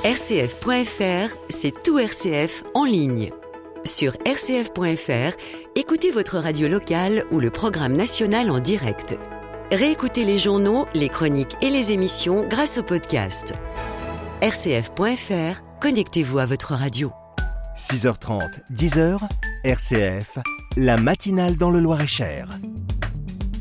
RCF.fr, c'est tout RCF en ligne. Sur RCF.fr, écoutez votre radio locale ou le programme national en direct. Réécoutez les journaux, les chroniques et les émissions grâce au podcast. RCF.fr, connectez-vous à votre radio. 6h30, 10h, RCF, la matinale dans le Loir-et-Cher.